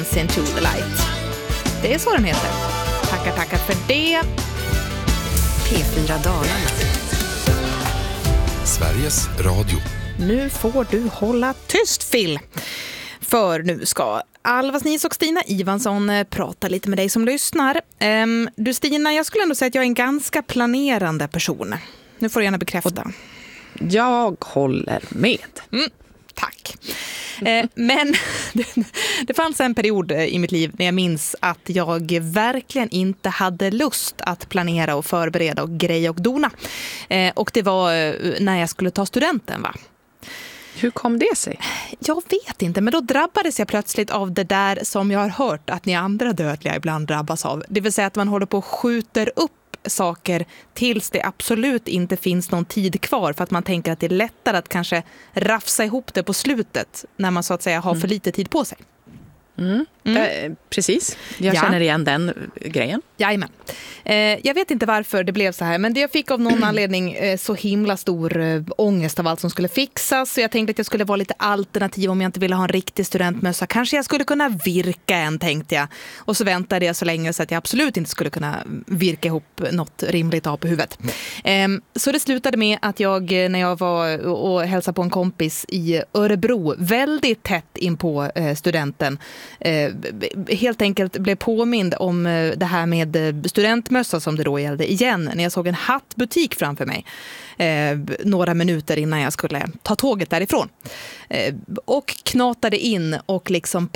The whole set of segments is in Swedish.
Dance into the light. Det är så den heter. Tackar för det. P4 Dalarna. Sveriges Radio. Nu får du hålla tyst, Phil. För nu ska Alva Snis och Stina Ivansson prata lite med dig som lyssnar. Du Stina, jag skulle ändå säga att jag är en ganska planerande person. Nu får du gärna bekräfta. Jag håller med. Tack. Men det fanns en period i mitt liv när jag minns att jag verkligen inte hade lust att planera och förbereda och greja och dona. Och det var när jag skulle ta studenten, va? Hur kom det sig? Jag vet inte, men då drabbades jag plötsligt av det där som jag har hört att ni andra dödliga ibland drabbas av. Det vill säga att man håller på och skjuter upp saker tills det absolut inte finns någon tid kvar, för att man tänker att det är lättare att kanske rafsa ihop det på slutet när man så att säga har för lite tid på sig. Precis, jag känner igen den grejen. Jajamän. Jag vet inte varför det blev så här, men jag fick av någon anledning så himla stor ångest av allt som skulle fixas. Så jag tänkte att jag skulle vara lite alternativ om jag inte ville ha en riktig studentmössa. Kanske jag skulle kunna virka en, tänkte jag. Och så väntade jag så länge så att jag absolut inte skulle kunna virka ihop något rimligt av på huvudet. Så det slutade med att jag, när jag var och hälsade på en kompis i Örebro, väldigt tätt in på studenten, helt enkelt blev påmind om det här med studentmössa som det då gällde igen när jag såg en hattbutik framför mig några minuter innan jag skulle ta tåget därifrån. Och knatade in och liksom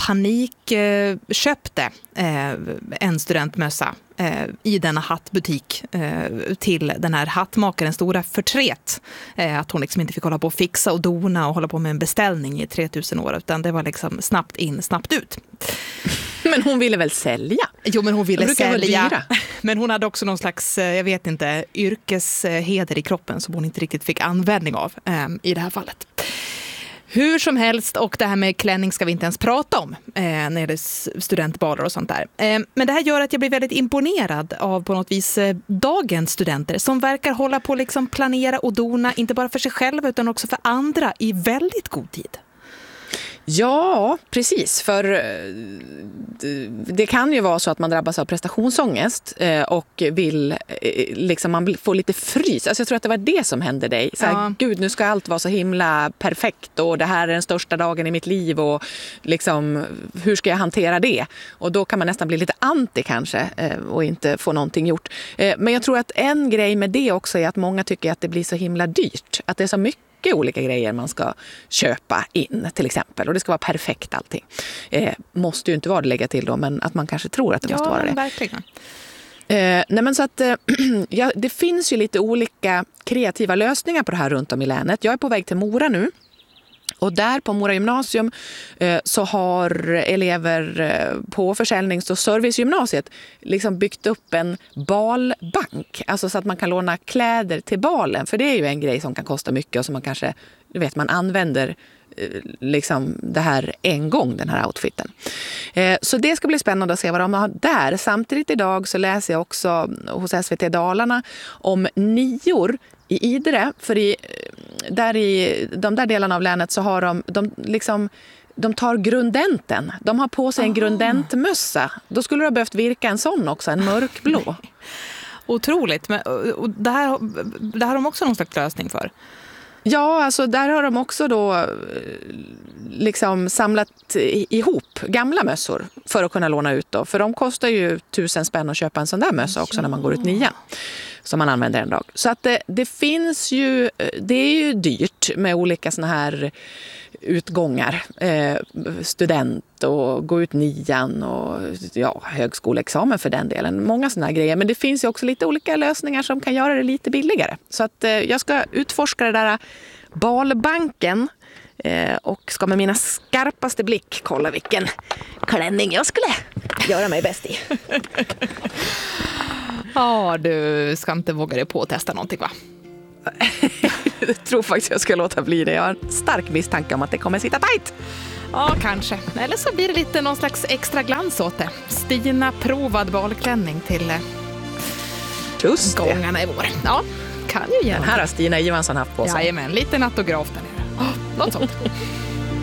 köpte en studentmössa i denna hattbutik till den här hattmakarens stora förtret. Att hon liksom inte fick hålla på och fixa och dona och hålla på med en beställning i 3000 år, utan det var liksom snabbt in, snabbt ut. Men hon ville väl sälja? Jo, men hon ville sälja. Dyra. Men hon hade också någon slags, jag vet inte, yrkesheder i kroppen som hon inte riktigt fick användning av i det här fallet. Hur som helst, och det här med klänning ska vi inte ens prata om när det är studentbaler och sånt där. Men det här gör att jag blir väldigt imponerad av på något vis dagens studenter som verkar hålla på liksom planera och dona, inte bara för sig själva utan också för andra i väldigt god tid. Ja, precis. För det kan ju vara så att man drabbas av prestationsångest och vill, liksom, man får lite frys. Alltså jag tror att det var det som hände dig. Så här, gud, nu ska allt vara så himla perfekt och det här är den största dagen i mitt liv och liksom, hur ska jag hantera det? Och då kan man nästan bli lite anti kanske och inte få någonting gjort. Men jag tror att en grej med det också är att många tycker att det blir så himla dyrt. Att det är så mycket olika grejer man ska köpa in till exempel, och det ska vara perfekt allting. Måste ju inte vara det, lägga till då, men att man kanske tror att det måste vara det. Verkligen. Nej, men så att det finns ju lite olika kreativa lösningar på det här runt om i länet. Jag är på väg till Mora nu. Och där på Mora gymnasium så har elever på försäljnings- och servicegymnasiet liksom byggt upp en balbank. Alltså så att man kan låna kläder till balen. För det är ju en grej som kan kosta mycket och som man kanske, man använder liksom det här en gång, den här outfiten. Så det ska bli spännande att se vad de har där. Samtidigt idag så läser jag också hos SVT Dalarna om nior i Idre, för i de där delarna av länet så har de tar grundenten. De har på sig en grundentmössa. Då skulle du ha behövt virka en sån också, en mörkblå. Otroligt, men och det här har de också någon slags lösning för. Ja, alltså där har de också då liksom samlat ihop gamla mössor för att kunna låna ut då. För de kostar ju 1000 spänn att köpa en sån där mössa också när man går ut 9. Som man använder en dag. Så att det finns ju, det är ju dyrt med olika såna här utgångar. Student och gå ut 9 och högskoleexamen för den delen. Många såna här grejer. Men det finns ju också lite olika lösningar som kan göra det lite billigare. Så att jag ska utforska det där balbanken och ska med mina skarpaste blick kolla vilken klänning jag skulle göra mig bäst i. Ja, du ska inte våga dig på att testa någonting, va? Jag tror faktiskt jag ska låta bli det. Jag har en stark misstanke om att det kommer sitta tajt. Ja, kanske. Eller så blir det lite någon slags extra glans åt det. Stina provad balklänning till just gångarna i vår. Ja, kan ju Den här har Stina Ivansson haft på sig. Jajamän, liten autograf där nere. Något sånt.